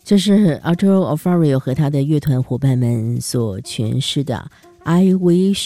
这是 Arturo Alfario 和他的乐团伙伴们所诠释的 I Wish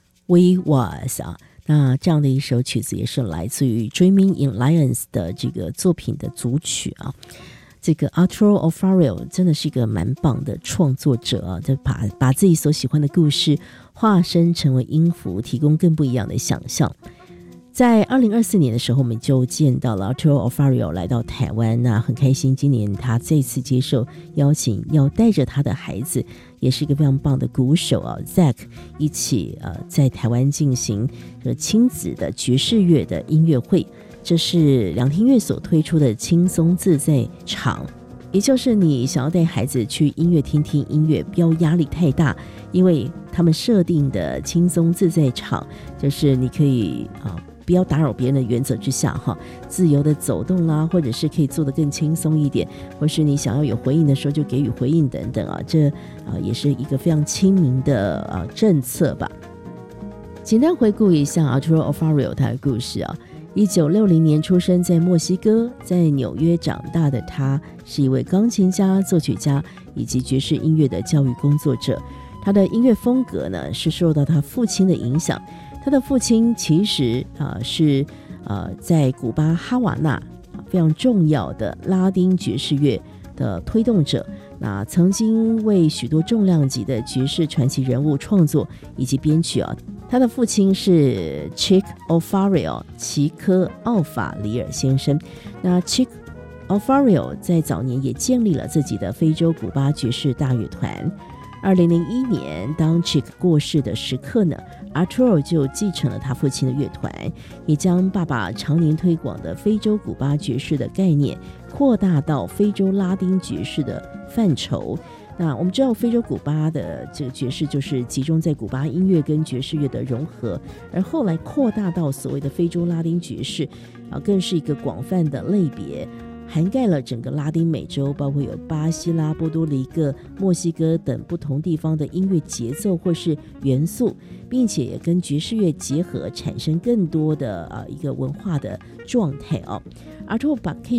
We Was 啊，那这样的一首曲子也是来自于 Dreaming in Lions 的这个作品的组曲啊。这个 Arturo Alfario 真的是一个蛮棒的创作者啊，就把自己所喜欢的故事化身成为音符，提供更不一样的想象。在2024年的时候，我们就见到了 Arturo Alfario 来到台湾，那很开心，今年他再次接受邀请，要带着他的孩子，也是一个非常棒的鼓手啊 Zach 一起在台湾进行亲子的爵士乐的音乐会。这是两厅院所推出的轻松自在场，也就是你想要带孩子去音乐厅听音乐，不要压力太大，因为他们设定的轻松自在场，就是你可以不要打扰别人的原则之下自由的走动啦，或者是可以做得更轻松一点，或是你想要有回应的时候就给予回应等等这也是一个非常亲民的政策吧。简单回顾一下 Arturo Alfario 他的故事1960年出生在墨西哥，在纽约长大的他是一位钢琴家、作曲家以及爵士音乐的教育工作者。他的音乐风格呢是受到他父亲的影响，他的父亲其实是在古巴哈瓦那非常重要的拉丁爵士乐的推动者，那曾经为许多重量级的爵士传奇人物创作以及编曲他的父亲是 Chick Alfario 齐科奥法里尔先生，那 Chick Alfario 在早年也建立了自己的非洲古巴爵士大乐团。2001年当 Chick 过世的时刻呢， Arturo 就继承了他父亲的乐团，也将爸爸常年推广的非洲古巴爵士的概念扩大到非洲拉丁爵士的范畴。那我们知道非洲古巴的这个爵士就是集中在古巴音乐跟爵士乐的融合，而后来扩大到所谓的非洲拉丁爵士更是一个广泛的类别，涵盖了整个拉丁美洲，包括有巴西啦、波多黎各、墨西哥等不同地方的音乐节奏或是元素，并且也跟爵士乐结合，产生更多的一个文化的状态Arturo可以